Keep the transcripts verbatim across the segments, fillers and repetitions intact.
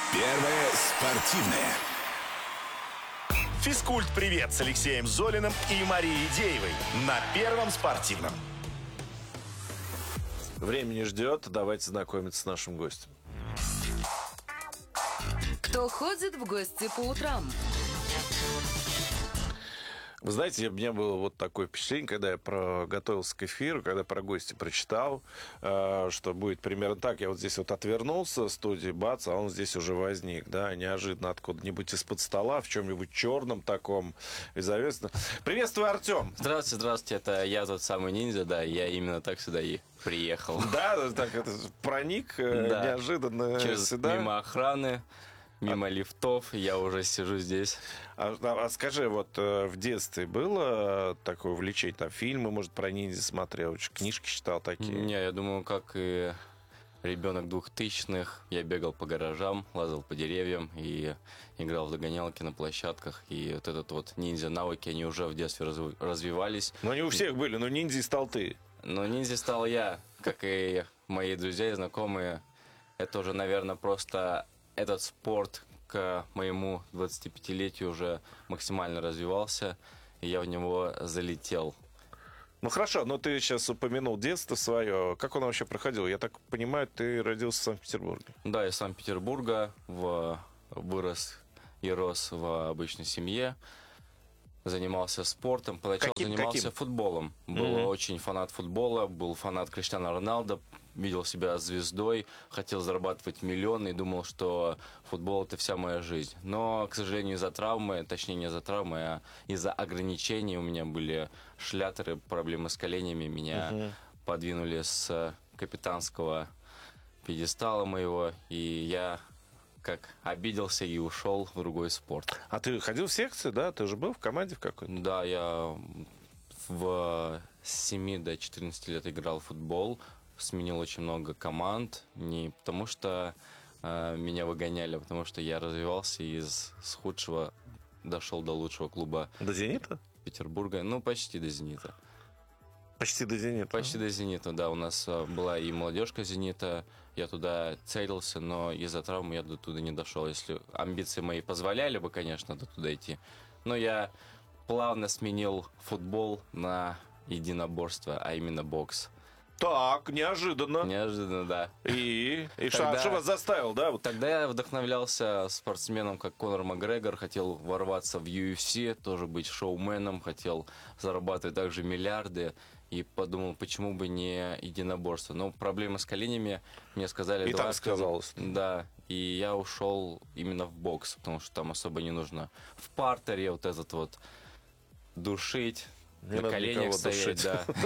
Первое спортивное. Физкульт-привет с Алексеем Золиным и Марией Деевой на Первом спортивном. Время не ждет, давайте знакомиться с нашим гостем. Кто ходит в гости по утрам? Вы знаете, у меня было вот такое впечатление, когда я про... готовился к эфиру, когда про гостя прочитал, э, что будет примерно так. Я вот здесь вот отвернулся в студии, бац, а он здесь уже возник, да, неожиданно откуда-нибудь из-под стола, в чем-нибудь черном таком, и завесно. Приветствую, Артем! Здравствуйте, здравствуйте, это я тот самый ниндзя, да, я именно так сюда и приехал. Да, так это проник э, Да. неожиданно Через сюда. мимо охраны, мимо лифтов, я уже сижу здесь. А, а- а скажи, вот э, в детстве было такое увлечение, там фильмы, может, про ниндзя смотрел, ч- книжки читал такие? Не, я думаю, как и ребенок двухтысячных, я бегал по гаражам, лазал по деревьям и играл в догонялки на площадках. И вот этот вот ниндзя-навыки, они уже в детстве разв- развивались. Ну, они у всех были, но ниндзей стал ты. Но ниндзя стал я, как и мои друзья и знакомые. Это уже, наверное, просто этот спорт к моему двадцатипятилетию уже максимально развивался, и я в него залетел. Ну, хорошо, но ты сейчас упомянул детство свое. Как оно вообще проходило? Я так понимаю, ты родился в Санкт-Петербурге. Да, из Санкт-Петербурга, в... вырос и рос в обычной семье. Занимался спортом. Поначалу Каким- занимался каким? футболом. Был Мгм. очень фанат футбола, был фанат Криштиану Роналдо, видел себя звездой, хотел зарабатывать миллионы и думал, что футбол — это вся моя жизнь. Но, к сожалению, из-за травмы, точнее не из-за травмы, а из-за ограничений, у меня были шлятеры, проблемы с коленями, меня подвинули с капитанского пьедестала моего, и я как обиделся и ушел в другой спорт. А ты ходил в секцию, да? Ты же был в команде в какой-то? Да, я в с семи до четырнадцати лет играл в футбол, сменил очень много команд, не потому что э, меня выгоняли, а потому что я развивался и из с худшего дошел до лучшего клуба До «Зенита»? Петербурга, ну почти до «Зенита». Почти до «Зенита». Почти до «Зенита», да, у нас э, была и молодежка «Зенита», я туда целился, но из-за травмы я до туда не дошел. Если амбиции мои позволяли бы, конечно, до туда идти, но я плавно сменил футбол на единоборство, а именно бокс. Так, неожиданно. Неожиданно, да. И? И что, Тогда- а что вас заставил, да? Вот. Тогда я вдохновлялся спортсменом, как Конор Макгрегор, хотел ворваться в ю эф си, тоже быть шоуменом, хотел зарабатывать также миллиарды, и подумал, почему бы не единоборство. Но проблемы с коленями мне сказали... И там «Давай, сказалось. Да, и я ушел именно в бокс, потому что там особо не нужно в партере вот этот вот душить, Не на надо коленях никого стоять, душить.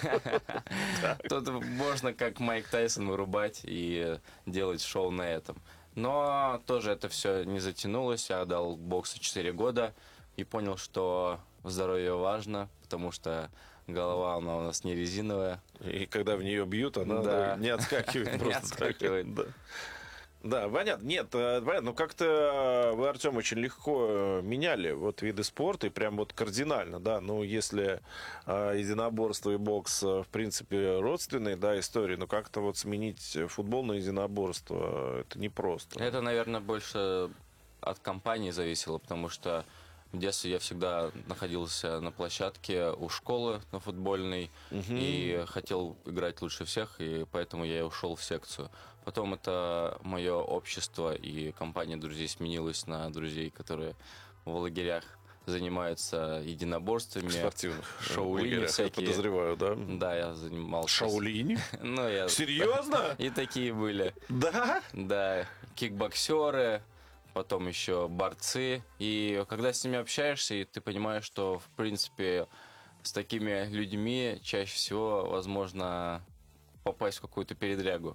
да. Тут можно, как Майк Тайсон, вырубать и делать шоу на этом. Но тоже это все не затянулось. Я дал боксу четыре года и понял, что здоровье важно, потому что голова, она у нас не резиновая. И когда в нее бьют, она Да. не отскакивает Не просто. отскакивает. Да. Да, понятно. Нет, э, понятно. Ну, как-то вы, Артем, очень легко э, меняли вот виды спорта, и прям вот кардинально, да. Ну, если э, единоборство и бокс, э, в принципе, родственные, да, истории, но как-то вот сменить футбол на единоборство, э, это непросто. Это, наверное, больше от компании зависело, потому что в детстве я всегда находился на площадке у школы на футбольной и хотел играть лучше всех, и поэтому я и ушел в секцию. Потом это мое общество и компания друзей сменилась на друзей, которые в лагерях занимаются единоборствами, Спортивных шаолини лагерях, я всякие. подозреваю, да? Да, я занимался. Шаолинь? Ну, я... Серьезно? И такие были. Да? Да, кикбоксеры, потом еще борцы. И когда с ними общаешься, и ты понимаешь, что, в принципе, с такими людьми чаще всего возможно попасть в какую-то передрягу.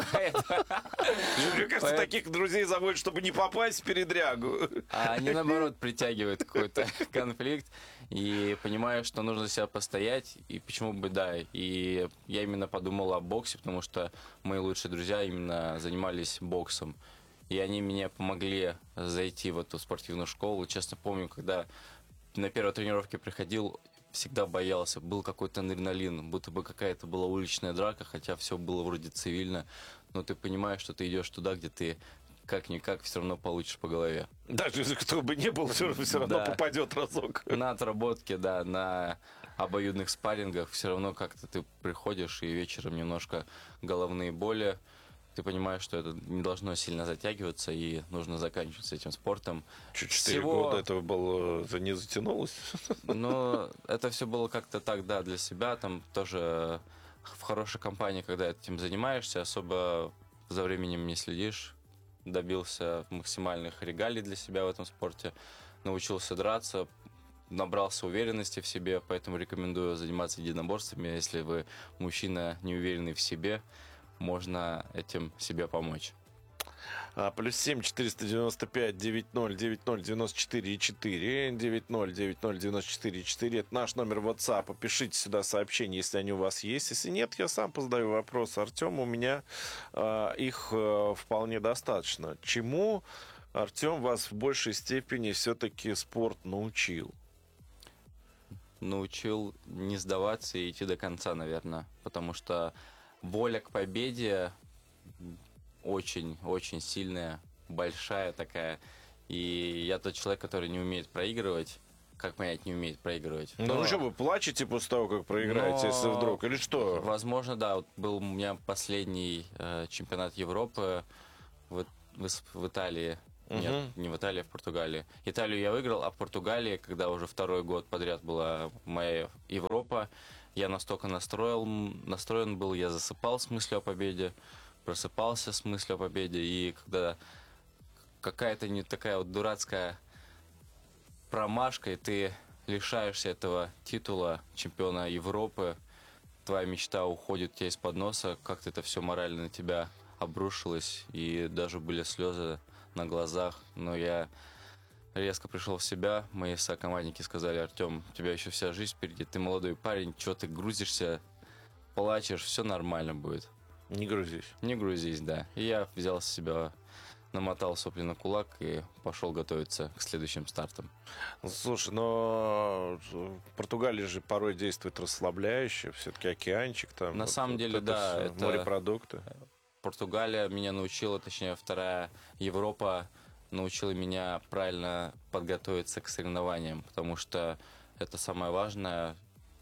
Мне кажется, таких друзей заводят, чтобы не попасть в передрягу. А они, наоборот, притягивают какой-то конфликт. И понимаю, что нужно себя постоять. И почему бы, да. И я именно подумал о боксе, потому что мои лучшие друзья именно занимались боксом. И они мне помогли зайти в эту спортивную школу. Честно помню, когда на первой тренировке приходил, всегда боялся. Был какой-то адреналин, будто бы какая-то была уличная драка, хотя все было вроде цивильно. Но ты понимаешь, что ты идешь туда, где ты как-никак все равно получишь по голове. Даже если кто бы не был, все, все равно Да. попадет разок. На отработке, да, на обоюдных спаррингах все равно как-то ты приходишь, и вечером немножко головные боли. Ты понимаешь, что это не должно сильно затягиваться, и нужно заканчивать с этим спортом. Четыре Всего- года этого было, это не затянулось. Но это все было как-то так, да, для себя. Там тоже в хорошей компании, когда этим занимаешься, особо за временем не следишь. Добился максимальных регалий для себя в этом спорте. Научился драться, набрался уверенности в себе, поэтому рекомендую заниматься единоборствами. Если вы мужчина, не уверенный в себе, можно этим себе помочь. А, плюс семь четыреста девяносто пять девять ноль девять ноль девяносто четыре четыре девять ноль девять ноль девяносто четыре четыре. Это наш номер WhatsApp. Пишите сюда сообщения, если они у вас есть. Если нет, я сам позадаю вопрос. Артем, у меня а, их а, вполне достаточно. Чему, Артем, вас в большей степени все-таки спорт научил? Научил не сдаваться и идти до конца, наверное. Потому что воля к победе очень-очень сильная, большая такая. И я тот человек, который не умеет проигрывать. Как понять, не умеет проигрывать? Ну, То- ну что, вы плачете после того, как проиграете, Но- если вдруг? Или что? Возможно, да. Вот был у меня последний э, чемпионат Европы в, в, Ис- в Италии. Нет, не в Италии, а в Португалии. Италию я выиграл, а в Португалии, когда уже второй год подряд была моя Европа, я настолько настроил, настроен был, я засыпал с мыслью о победе, просыпался с мыслью о победе, и когда какая-то не такая вот дурацкая промашка, и ты лишаешься этого титула чемпиона Европы, твоя мечта уходит у тебя из-под носа, как-то это все морально на тебя обрушилось, и даже были слезы на глазах, но я резко пришел в себя, мои сокомандники сказали: Артем, у тебя еще вся жизнь впереди, ты молодой парень, что ты грузишься, плачешь, все нормально будет. Не грузись. Не грузись, да. И я взял с себя, намотал сопли на кулак и пошел готовиться к следующим стартам. Слушай, но в Португалии же порой действует расслабляюще, все-таки океанчик там. На вот- самом вот деле, это да, всё, это- морепродукты. Португалия меня научила, точнее, вторая Европа научила меня правильно подготовиться к соревнованиям, потому что это самое важное.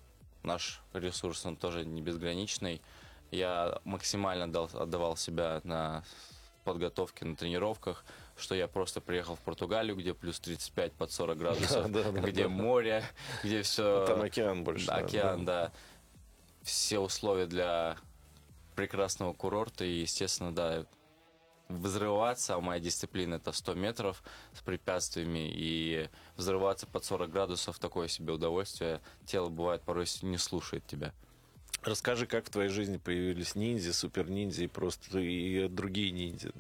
Наш ресурс, он тоже не безграничный. Я максимально дал, отдавал себя на подготовке, на тренировках, что я просто приехал в Португалию, где плюс тридцать пять под сорок градусов, Да, да, да, где да. море, где все... Там океан больше. Да, да, океан, да. Все условия для прекрасного курорта. И, естественно, да, взрываться, а моя дисциплина это сто метров с препятствиями. И взрываться под сорок градусов такое себе удовольствие. Тело бывает порой не слушает тебя. Расскажи, как в твоей жизни появились ниндзя, супер-ниндзя и просто и другие ниндзя.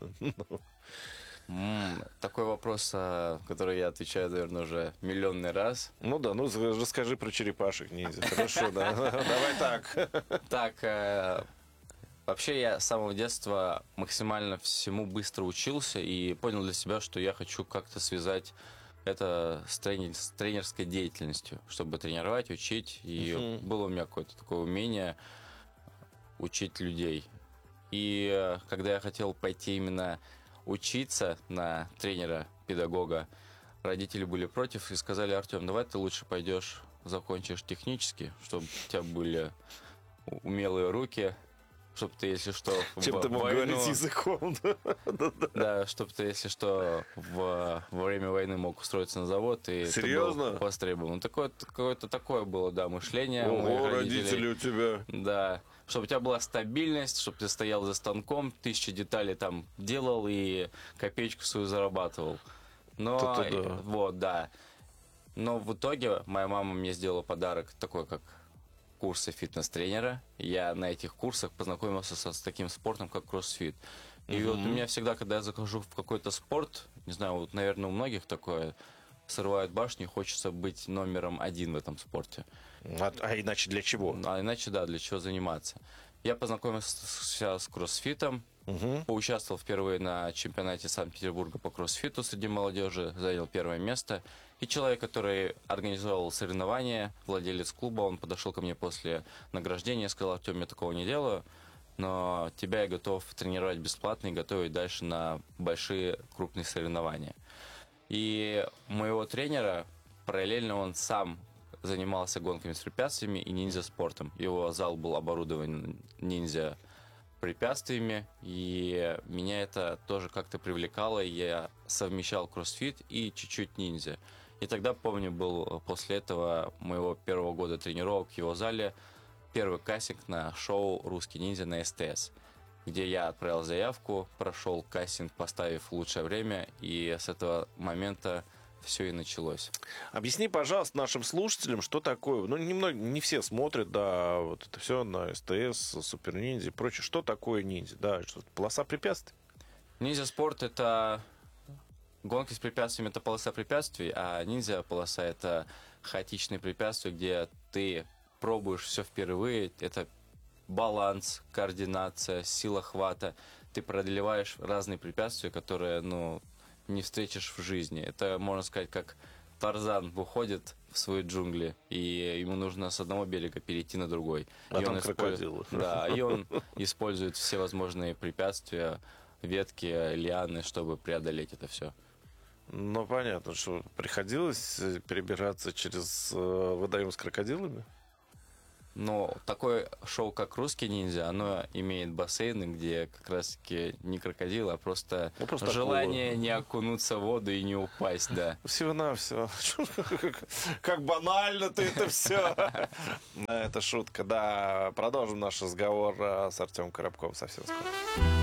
М, такой вопрос, а, который я отвечаю, наверное, уже миллионный раз. Ну да, ну расскажи про черепашек ниндзя. Хорошо, да. Давай так. Так, э, вообще я с самого детства максимально всему быстро учился и понял для себя, что я хочу как-то связать это с, трени- с тренерской деятельностью, чтобы тренировать, учить. И было у меня какое-то такое умение учить людей. И э, когда я хотел пойти именно учиться на тренера, педагога, родители были против и сказали: Артем, давай ты лучше пойдешь, закончишь технически, чтобы у тебя были умелые руки, чтобы ты, если что, в Чем ты мог войну- говорить языком? да? Да, чтобы ты, если что, в, во время войны мог устроиться на завод и ты Серьезно? был востребован. Ну, такое, какое-то такое было, да, мышление у моих Ого, родителей. родители у тебя. Да, чтобы у тебя была стабильность, чтобы ты стоял за станком, тысячи деталей там делал и копеечку свою зарабатывал. Но, Это да. вот, да. Но в итоге моя мама мне сделала подарок такой, как курсы фитнес-тренера. Я на этих курсах познакомился со, с таким спортом, как кроссфит. И вот у меня всегда, когда я захожу в какой-то спорт, не знаю, вот, наверное, у многих такое, срывают башни, хочется быть номером один в этом спорте. А, а иначе для чего? А иначе, да, для чего заниматься. Я познакомился с, с кроссфитом, поучаствовал впервые на чемпионате Санкт-Петербурга по кроссфиту среди молодежи, занял первое место. И человек, который организовал соревнования, владелец клуба, он подошел ко мне после награждения и сказал: Артем, я такого не делаю, но тебя я готов тренировать бесплатно и готовить дальше на большие крупные соревнования. И моего тренера, параллельно он сам занимался гонками с препятствиями и ниндзя-спортом. Его зал был оборудован ниндзя-препятствиями, и меня это тоже как-то привлекало. Я совмещал кроссфит и чуть-чуть ниндзя. И тогда, помню, был после этого моего первого года тренировок в его зале первый кастинг на шоу «Русский ниндзя» на СТС, где я отправил заявку, прошел кастинг, поставив лучшее время, и с этого момента все и началось. Объясни, пожалуйста, нашим слушателям, что такое. Ну, немного, не все смотрят, да, вот это все на СТС, Супер Ниндзя и прочее. Что такое ниндзя? Да, что полоса препятствий. Ниндзя-спорт — это гонки с препятствиями, это полоса препятствий, а ниндзя-полоса — это хаотичные препятствия, где ты пробуешь все впервые. Это баланс, координация, сила хвата. Ты преодолеваешь разные препятствия, которые, ну, не встретишь в жизни. Это, можно сказать, как Тарзан выходит в свои джунгли, и ему нужно с одного берега перейти на другой. А и там он крокодилы. использ- Да, и он использует все возможные препятствия, ветки, лианы, чтобы преодолеть это все. Ну, понятно, что приходилось перебираться через э, водоем с крокодилами. Но такое шоу, как «Русский ниндзя», оно имеет бассейны, где как раз-таки не крокодил, а просто, Ну, просто желание акула. не окунуться в воду и не упасть, да. Всего-навсего. Как банально ты это все. Это шутка, да. Продолжим наш разговор э, с Артемом Коробковым совсем скоро.